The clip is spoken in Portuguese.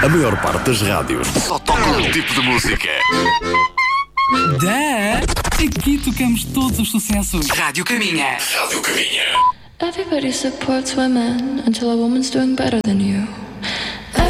A maior parte das rádios só toca um tipo de música. Aqui tocamos todos os sucessos. Rádio Caminha. Rádio Caminha. Everybody supports women until a woman's doing better than you.